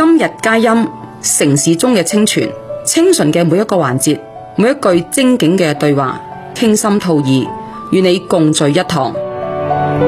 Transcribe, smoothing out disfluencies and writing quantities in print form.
今日佳音，城市中嘅清泉，清純嘅每一個環節，每一句精警嘅對話，傾心吐意，與你共聚一堂。